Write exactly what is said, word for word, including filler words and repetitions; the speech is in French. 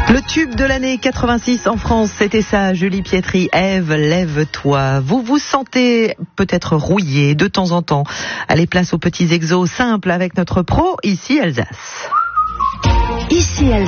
Le tube de l'année quatre-vingt-six en France, c'était ça, Julie Pietri. Ève, lève-toi. Vous vous sentez peut-être rouillé de temps en temps. Allez, place aux petits exos simples avec notre pro, ici Alsace. Ici Alsace.